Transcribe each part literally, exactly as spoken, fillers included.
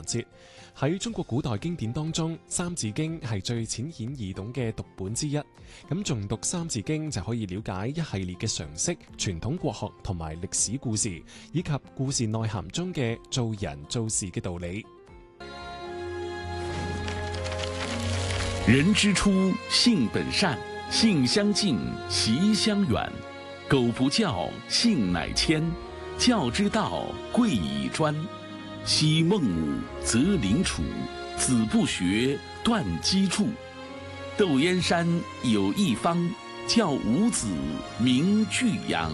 環節。喺中國古代經典當中，《三字經》係最淺顯易懂嘅讀本之一。咁誦讀《三字經》就可以了解一系列嘅常識、傳統國學同埋歷史故事，以及故事內涵中嘅做人做事嘅道理。 人之初，性本善，性相近，習相遠。苟不教，性乃遷。教之道，貴以專。昔孟武，择鄰處，子不學，斷機杼。竇燕山有一方，教五子，名俱揚。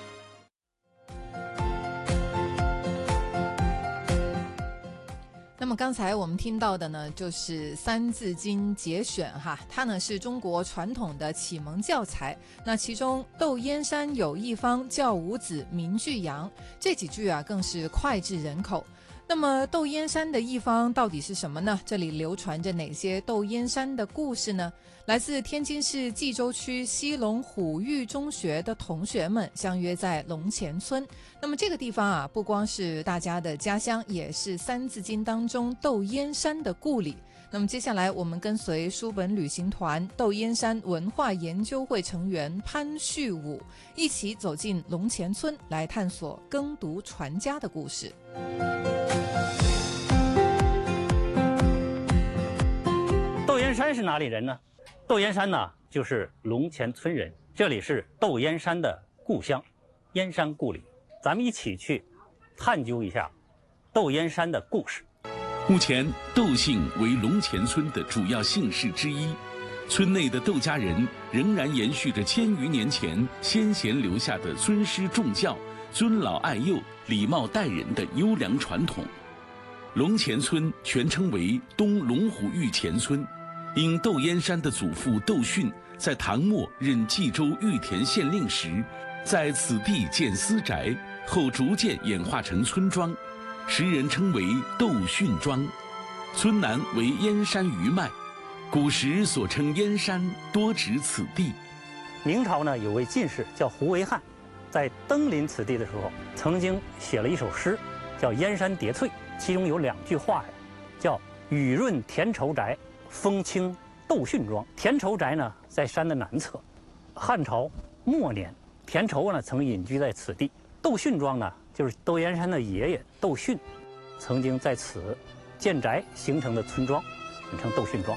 那么刚才我们听到的呢，就是《三字经》节选哈，它呢是中国传统的启蒙教材。那其中“窦燕山有一方，教五子，名俱扬”这几句啊，更是脍炙人口。那么窦燕山的一方到底是什么呢？这里流传着哪些窦燕山的故事呢？来自天津市蓟州区西龙虎峪中学的同学们相约在龙前村。那么这个地方啊，不光是大家的家乡，也是《三字经》当中窦燕山的故里。那么接下来我们跟随书本旅行团窦燕山文化研究会成员潘旭武一起走进龙前村，来探索耕读传家的故事。 窦燕山是哪里人呢？窦燕山呢，就是龙前村人，这里是窦燕山的故乡，燕山故里。咱们一起去探究一下窦燕山的故事。 目前，窦姓为龙前村的主要姓氏之一。村内的窦家人仍然延续着千余年前先贤留下的尊师重教、尊老爱幼、礼貌待人的优良传统。龙前村全称为东龙虎峪前村，因窦燕山的祖父窦训在唐末任冀州玉田县令时，在此地建私宅，后逐渐演化成村庄，时人称为窦训庄。村南为燕山余脉，古时所称燕山多指此地。 明朝呢，有位进士叫胡惟汉，在登临此地的时候，曾经写了一首诗，叫《燕山叠翠》，其中有两句话呀，叫“雨润田畴宅，风清窦训庄”。田畴宅呢，在山的南侧。汉朝末年，田畴呢曾隐居在此地。窦训庄呢，就是窦燕山的爷爷窦训，曾经在此建宅形成的村庄，简称窦训庄。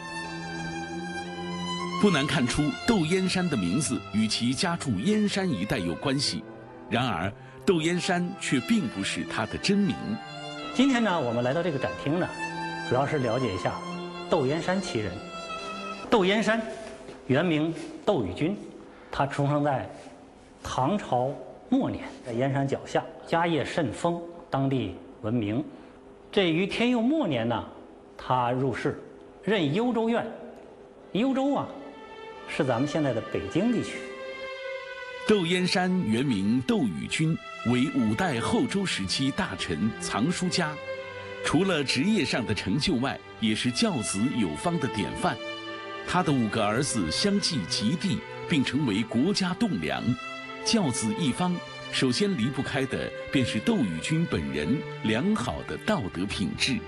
不难看出，窦燕山的名字与其家住燕山一带有关系。然而，窦燕山却并不是他的真名。 今天呢，我们来到这个展厅呢，主要是了解一下窦燕山其人。窦燕山原名窦宇君，他出生在唐朝末年，在燕山脚下，家业甚丰，当地闻名。这于天佑末年呢，他入仕，任幽州院。幽州啊，是咱们现在的北京地区。 窦燕山原名窦宇君，为五代后周时期大臣、藏书家。除了职业上的成就外，也是教子有方的典范。他的五个儿子相继及第，并成为国家栋梁。教子一方，首先离不开的便是窦宇君本人良好的道德品质。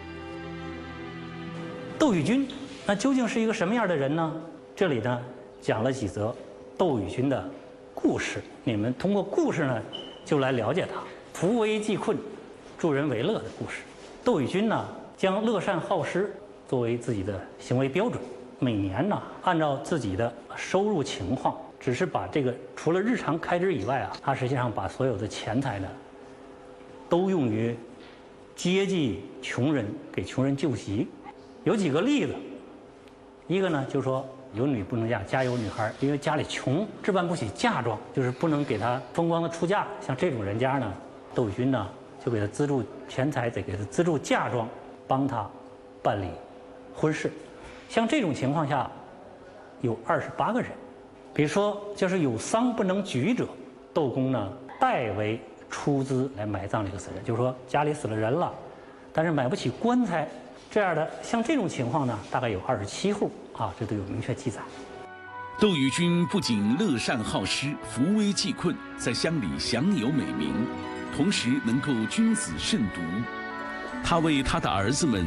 窦宇君，那究竟是一个什么样的人呢？这里呢，讲了几则窦宇君的故事，你们通过故事呢，就来了解他扶危济困、助人为乐的故事。窦宇君呢，将乐善好施作为自己的行为标准，每年呢，按照自己的收入情况，只是把这个除了日常开支以外啊，他实际上把所有的钱财呢，都用于接济穷人，给穷人救急。有几个例子，一个呢，就说有女不能嫁，家有女孩，因为家里穷，置办不起嫁妆，就是不能给她风光的出嫁。像这种人家呢，窦宇君呢，就给他资助钱财，得给他资助嫁妆，帮他办理婚事。像这种情况下，有二十八个人。比如说，就是有丧不能举者，窦公呢代为出资来埋葬这个死人。就是说家里死了人了，但是买不起棺材，这样的像这种情况呢，大概有二十七户啊，这都有明确记载。 窦宇君不仅乐善好施、扶危济困，在乡里享有美名，同时能够君子慎独。他为他的儿子们